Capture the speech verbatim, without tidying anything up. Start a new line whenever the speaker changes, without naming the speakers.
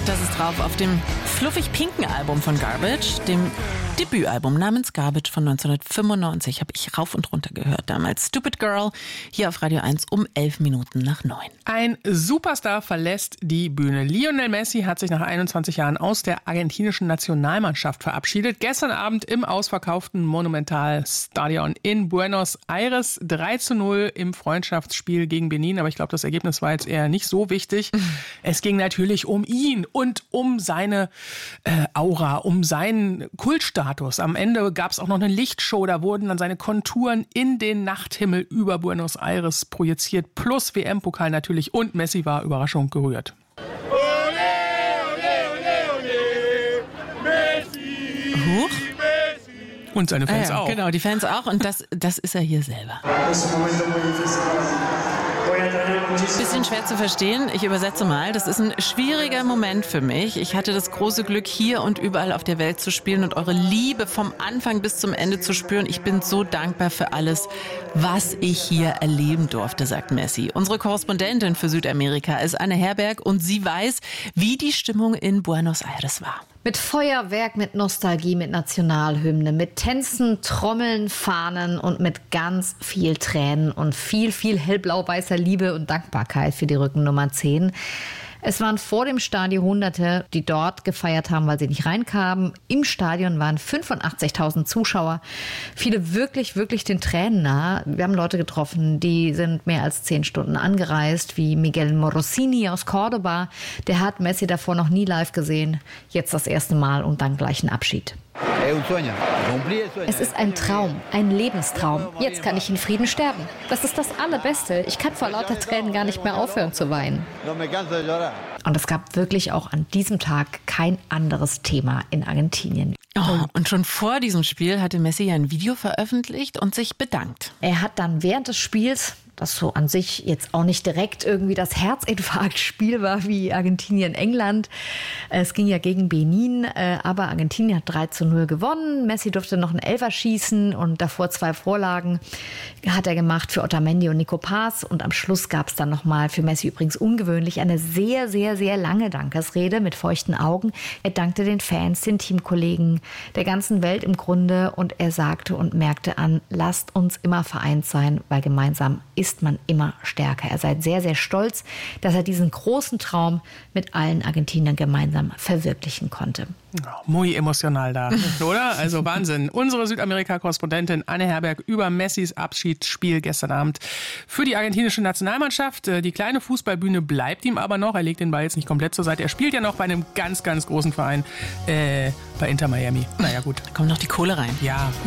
Das ist drauf auf dem fluffig-pinken Album von Garbage, dem Debütalbum namens Garbage von neunzehnhundertfünfundneunzig. Habe ich rauf und runter gehört damals. Stupid Girl, hier auf Radio eins um elf Minuten nach neun.
Ein Superstar verlässt die Bühne. Lionel Messi hat sich nach einundzwanzig Jahren aus der argentinischen Nationalmannschaft verabschiedet. Gestern Abend im ausverkauften Monumental Stadion in Buenos Aires. drei zu null im Freundschaftsspiel gegen Benin. Aber ich glaube, das Ergebnis war jetzt eher nicht so wichtig. Es ging natürlich um ihn und um seine äh, Aura, um seinen Kultstatus. Am Ende gab es auch noch eine Lichtshow, da wurden dann seine Konturen in den Nachthimmel über Buenos Aires projiziert, plus W M-Pokal natürlich, und Messi war Überraschung gerührt.
Huch.
Und seine Fans
ah ja,
auch.
Genau, die Fans auch, und das, das ist er hier selber. Bisschen schwer zu verstehen, ich übersetze mal. Das ist ein schwieriger Moment für mich. Ich hatte das große Glück, hier und überall auf der Welt zu spielen und eure Liebe vom Anfang bis zum Ende zu spüren. Ich bin so dankbar für alles, was ich hier erleben durfte, sagt Messi. Unsere Korrespondentin für Südamerika ist Anne Herberg und sie weiß, wie die Stimmung in Buenos Aires war.
Mit Feuerwerk, mit Nostalgie, mit Nationalhymne, mit Tänzen, Trommeln, Fahnen und mit ganz viel Tränen und viel, viel hellblau-weißer Liebe und Dankbarkeit für die Rückennummer zehn. Es waren vor dem Stadion Hunderte, die dort gefeiert haben, weil sie nicht reinkamen. Im Stadion waren fünfundachtzigtausend Zuschauer. Viele wirklich, wirklich den Tränen nah. Wir haben Leute getroffen, die sind mehr als zehn Stunden angereist, wie Miguel Morosini aus Cordoba. Der hat Messi davor noch nie live gesehen. Jetzt das erste Mal und dann gleich ein Abschied. Es ist ein Traum, ein Lebenstraum. Jetzt kann ich in Frieden sterben. Das ist das Allerbeste. Ich kann vor lauter Tränen gar nicht mehr aufhören zu weinen. Und es gab wirklich auch an diesem Tag kein anderes Thema in Argentinien.
Oh, und schon vor diesem Spiel hatte Messi ein Video veröffentlicht und sich bedankt.
Er hat dann während des Spiels, das so an sich jetzt auch nicht direkt irgendwie das Herzinfarktspiel war wie Argentinien-England. Es ging ja gegen Benin, aber Argentinien hat drei zu null gewonnen. Messi durfte noch einen Elfer schießen und davor zwei Vorlagen hat er gemacht für Otamendi und Nico Paz. Und am Schluss gab es dann nochmal, für Messi übrigens ungewöhnlich, eine sehr, sehr, sehr lange Dankesrede mit feuchten Augen. Er dankte den Fans, den Teamkollegen, der ganzen Welt im Grunde, und er sagte und merkte an, lasst uns immer vereint sein, weil gemeinsam ist man immer stärker. Er sei sehr, sehr stolz, dass er diesen großen Traum mit allen Argentiniern gemeinsam verwirklichen konnte.
Muy emotional da, oder? Also Wahnsinn. Unsere Südamerika-Korrespondentin Anne Herberg über Messis Abschiedsspiel gestern Abend für die argentinische Nationalmannschaft. Die kleine Fußballbühne bleibt ihm aber noch. Er legt den Ball jetzt nicht komplett zur Seite. Er spielt ja noch bei einem ganz, ganz großen Verein, äh, bei Inter Miami. Naja, gut.
Da kommt noch die Kohle rein.
Ja.